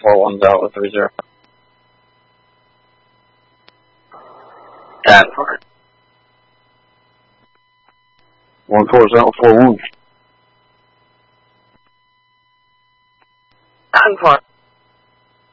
4-1's out with 3-0. 10. 1-4's out with 4-1. 10-4.